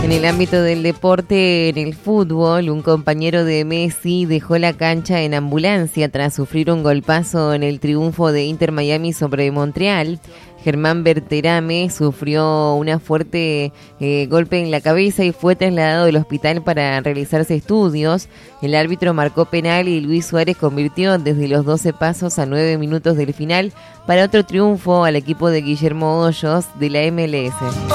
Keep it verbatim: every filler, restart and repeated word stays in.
En el ámbito del deporte, en el fútbol, un compañero de Messi dejó la cancha en ambulancia tras sufrir un golpazo en el triunfo de Inter Miami sobre Montreal. Germán Berterame sufrió una fuerte eh, golpe en la cabeza y fue trasladado del hospital para realizarse estudios. El árbitro marcó penal y Luis Suárez convirtió desde los doce pasos a nueve minutos del final para otro triunfo al equipo de Guillermo Hoyos de la M L S.